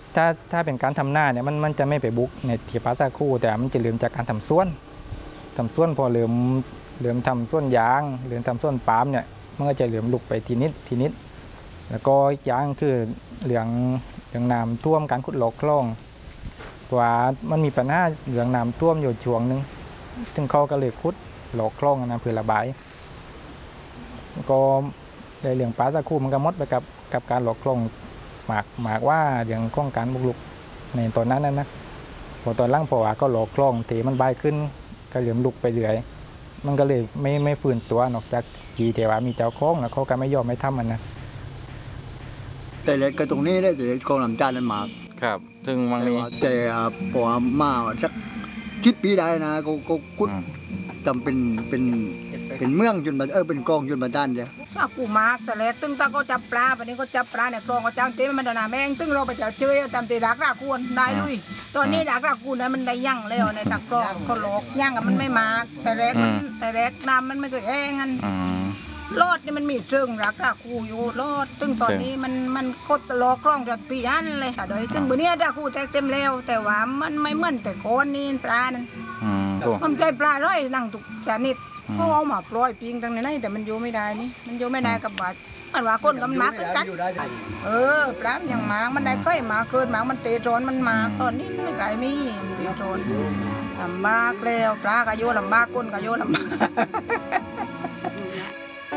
ถ้าเป็นการทำหน้าเนี่ยมันจะไม่ไปบุกในที่ป่าตะคู่แต่มันจะเริ่มจากการทำสวนพอเริ่มทำสวนยางเริ่มทำสวนปาล์มเนี่ยมันก็จะเริ่มลุกไปทีนิดแล้วก็อีกอย่างคือเรื่องน้ำท่วมการขุดหลอกคลองว่ามันมีปัญหาเรื่องน้ำท่วมอยู่ช่วงนึงซึ่งเขาก็เลยขุดหลอกคลองนะเพื่อระบายก็ในเรื่องป่าตะคู่มันก็หมดไปกับการหลอกคลองหมากว่าเรื่องของการบุกรุกในตอนนั้นนะพอตอนหลังพอก็หลอกคลองเทมันใบขึ้นก็เหลื่อมลุกไปเรื่อยมันก็เลยไม่ฟื้นตัวนอกจากจีแต่ว่ามีเจ้าของแล้วเขาก็ไม่ยอมไม่ทำมันนะแต่เล็กก็ตรงนี้ได้แต่กองลำจานนั้นมาครับซึ่งบางทีแต่พอมาสัก10 ปีได้นะก็กุดจำเป็นเมืองจนมาเป็นกองจนมาด้านเดียวชากูมากแต่แล้วตึงตาก็จับปลาวันนี้ก็จับปลาเนี่ยกองก็จ้างเต้มันดานาแมงตึงเราไปเจอเชยจำเตดักราคูนได้ลุยตอนนี้ดักราคูนนั้นมันได้ยั่งแล้วในตักกองเขาหลอกยั่งกับมันไม่มากแต่แรกน้ำมันไม่เคยแห้งกันรอดนี่มันมีเชิงรักราคูอยู่รอดตึงตอนนี้มันโคตรหลอกกล้องจัดปีอันเลยค่ะโดยตึงบุเนี้ยราคูแตกเต็มแล้วแต่ว่ามันไม่เหมือนแต่ก้อนนี่ปลานั้นมันใจปลาร้อยนั่งทุกชนิดเขาเอามาปล่อยปิงตั้งในแต่มันอยู่ไม่ได้นี่มันอยู่ไม่ได้กับบาดมันว่าคนกับมักกันปลาอย่างหมามันได้ค่อยมาเกินหมามันเตะโจนมันมาตอนนี้ไม่ไกลมีเตะโจนลำบากแล้วปลาก็โยลำบากคนก็โยลำบาก